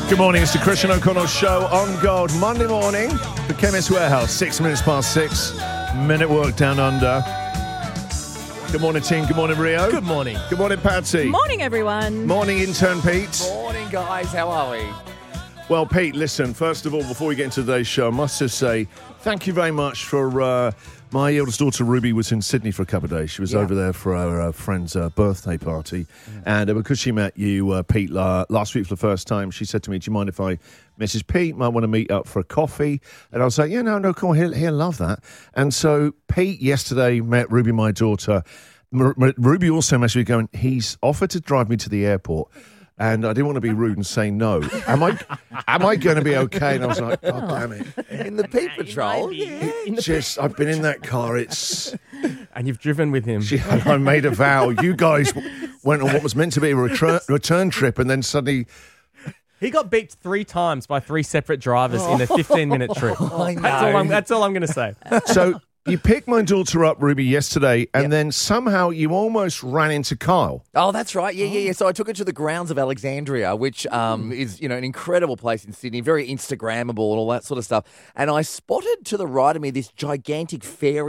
Good morning, it's the Christian O'Connell Show on Gold. Monday morning, the Chemist Warehouse, 6 minutes past 6. Minute work down under. Good morning, team. Good morning, Rio. Good morning. Good morning, Patsy. Morning, everyone. Morning, intern Pete. Morning, guys. How are we? Well, Pete, listen, first of all, before we get into today's show, I must just say thank you very much for... my eldest daughter, Ruby, was in Sydney for a couple of days. She was over there for her friend's birthday party. And because she met you, Pete, last week for the first time, she said to me, do you mind if I, Mrs. Pete, might want to meet up for a coffee? And I was like, yeah, no, come on, he'll love that. And so Pete yesterday met Ruby, my daughter. Ruby also messaged me going, he's offered to drive me to the airport. And I didn't want to be rude and say no. Am I going to be okay? And I was like, oh, damn it. In the Pete Patrol? I've been in that car. And you've driven with him. I made a vow. You guys went on what was meant to be a return trip, and then suddenly... He got beeped 3 times by 3 separate drivers in a 15-minute trip. I know. That's all I'm going to say. So... You picked my daughter up, Ruby, yesterday, and then somehow you almost ran into Kyle. Oh, that's right. Yeah. So I took her to the grounds of Alexandria, which is, an incredible place in Sydney, very Instagrammable and all that sort of stuff. And I spotted to the right of me this gigantic fairy